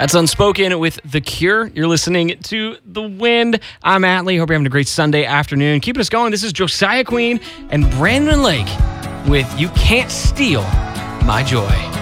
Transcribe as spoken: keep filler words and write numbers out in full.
That's Unspoken with The Cure. You're listening to The Wind. I'm Atlee. Hope you're having a great Sunday afternoon. Keeping us going, this is Josiah Queen and Brandon Lake with You Can't Steal My Joy.